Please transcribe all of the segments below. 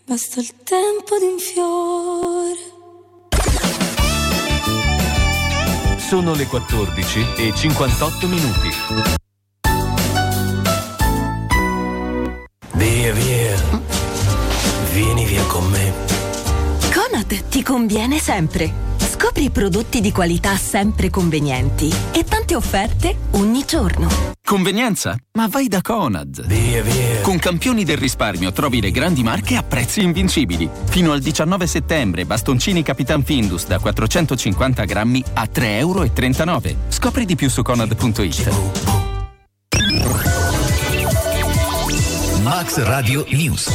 Basta il tempo di un fiore. Sono le 14:58. Via, via. Vieni via con me. Conad ti conviene sempre. Scopri prodotti di qualità sempre convenienti e tante offerte ogni giorno. Convenienza? Ma vai da Conad. Via, via. Con Campioni del risparmio trovi le grandi marche a prezzi invincibili. Fino al 19 settembre bastoncini Capitan Findus da 450 grammi a €3,39. Scopri di più su Conad.it. Max Radio News.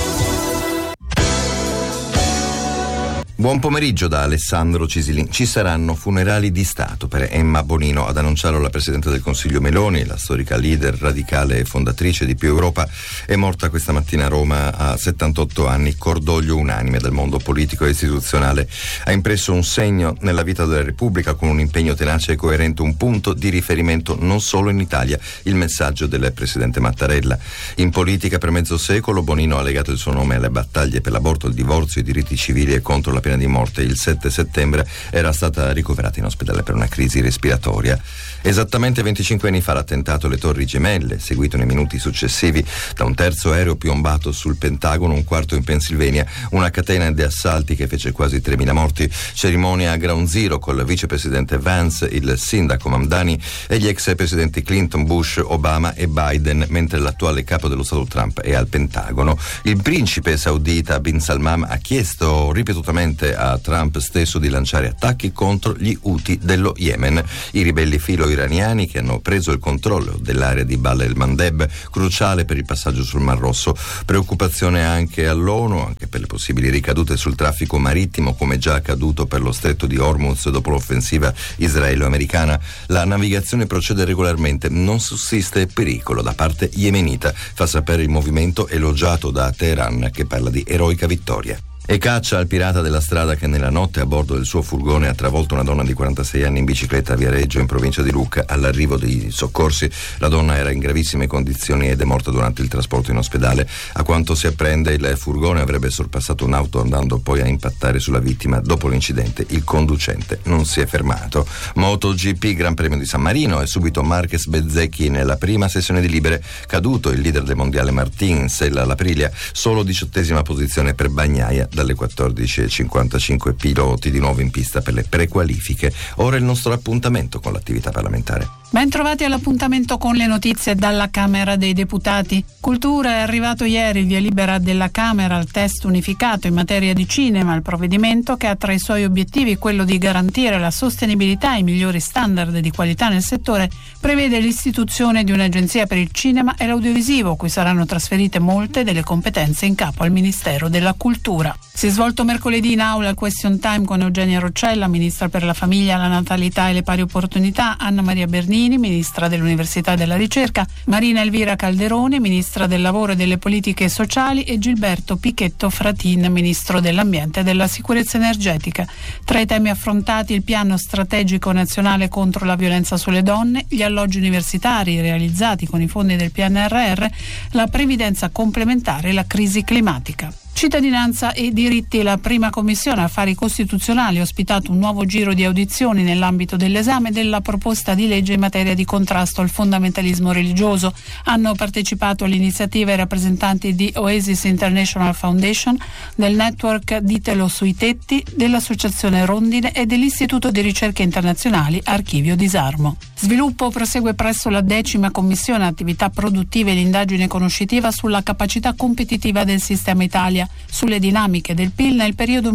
Buon pomeriggio da Alessandro Cisilin. Ci saranno funerali di Stato per Emma Bonino, ad annunciarlo la Presidente del Consiglio Meloni. La storica leader radicale e fondatrice di Più Europa è morta questa mattina a Roma a 78 anni, cordoglio unanime del mondo politico e istituzionale. Ha impresso un segno nella vita della Repubblica con un impegno tenace e coerente, un punto di riferimento non solo in Italia, il messaggio del Presidente Mattarella. In politica per mezzo secolo Bonino ha legato il suo nome alle battaglie per l'aborto, il divorzio, i diritti civili e contro la pena di morte. Il 7 settembre era stata ricoverata in ospedale per una crisi respiratoria. Esattamente 25 anni fa l'attentato alle Torri Gemelle, seguito nei minuti successivi da un terzo aereo piombato sul Pentagono, un quarto in Pennsylvania, una catena di assalti che fece quasi 3.000 morti. Cerimonia a Ground Zero con il vicepresidente Vance, il sindaco Mamdani e gli ex presidenti Clinton, Bush, Obama e Biden, mentre l'attuale capo dello Stato Trump è al Pentagono. Il principe saudita Bin Salman ha chiesto ripetutamente a Trump stesso di lanciare attacchi contro gli Houthi dello Yemen, i ribelli filo-iraniani che hanno preso il controllo dell'area di Bab el-Mandeb, cruciale per il passaggio sul Mar Rosso. Preoccupazione anche all'ONU, anche per le possibili ricadute sul traffico marittimo, come già accaduto per lo stretto di Hormuz dopo l'offensiva israelo-americana. La navigazione procede regolarmente, non sussiste pericolo da parte yemenita, fa sapere il movimento elogiato da Teheran, che parla di eroica vittoria. E caccia al pirata della strada che nella notte a bordo del suo furgone ha travolto una donna di 46 anni in bicicletta a Viareggio, in provincia di Lucca. All'arrivo dei soccorsi la donna era in gravissime condizioni ed è morta durante il trasporto in ospedale. A quanto si apprende, il furgone avrebbe sorpassato un'auto andando poi a impattare sulla vittima. Dopo l'incidente il conducente non si è fermato. MotoGP, Gran Premio di San Marino, e subito Marquez Bezzecchi nella prima sessione di libere. Caduto il leader del mondiale Martin, sella l'Aprilia, solo 18ª posizione per Bagnaia. Dalle 14:55 piloti di nuovo in pista per le prequalifiche. Ora il nostro appuntamento con l'attività parlamentare. Ben trovati all'appuntamento con le notizie dalla Camera dei Deputati. Cultura, è arrivato ieri il via libera della Camera al testo unificato in materia di cinema, il provvedimento che ha tra i suoi obiettivi quello di garantire la sostenibilità e i migliori standard di qualità nel settore, prevede l'istituzione di un'agenzia per il cinema e l'audiovisivo, cui saranno trasferite molte delle competenze in capo al Ministero della Cultura. Si è svolto mercoledì in aula il question time con Eugenia Roccella, Ministra per la Famiglia, la Natalità e le Pari Opportunità, Anna Maria Bernini, Ministra dell'Università e della Ricerca, Marina Elvira Calderone, Ministra del Lavoro e delle Politiche Sociali, e Gilberto Pichetto Fratin, Ministro dell'Ambiente e della Sicurezza Energetica. Tra i temi affrontati il piano strategico nazionale contro la violenza sulle donne, gli alloggi universitari realizzati con i fondi del PNRR, la previdenza complementare e la crisi climatica. Cittadinanza e diritti. La prima commissione affari costituzionali ha ospitato un nuovo giro di audizioni nell'ambito dell'esame della proposta di legge in materia di contrasto al fondamentalismo religioso. Hanno partecipato all'iniziativa i rappresentanti di Oasis International Foundation, del network Ditelo sui tetti, dell'Associazione Rondine e dell'Istituto di Ricerche Internazionali Archivio Disarmo. Sviluppo prosegue presso la 10ª commissione attività produttive e l'indagine conoscitiva sulla capacità competitiva del sistema Italia, sulle dinamiche del PIL nel periodo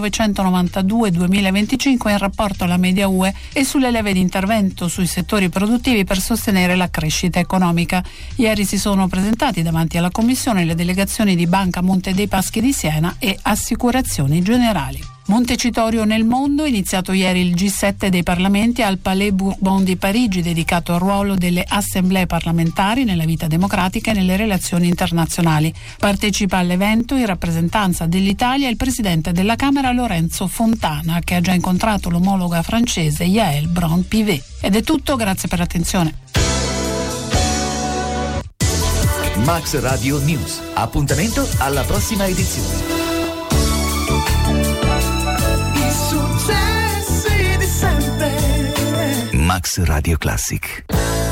1992-2025 in rapporto alla media UE e sulle leve di intervento sui settori produttivi per sostenere la crescita economica. Ieri si sono presentati davanti alla Commissione le delegazioni di Banca Monte dei Paschi di Siena e Assicurazioni Generali. Montecitorio nel mondo, iniziato ieri il G7 dei Parlamenti al Palais Bourbon di Parigi, dedicato al ruolo delle assemblee parlamentari nella vita democratica e nelle relazioni internazionali. Partecipa all'evento in rappresentanza dell'Italia il presidente della Camera Lorenzo Fontana, che ha già incontrato l'omologa francese Yael Braun-Pivet. Ed è tutto, grazie per l'attenzione. Max Radio News. Appuntamento alla prossima edizione. Max Radio Classic.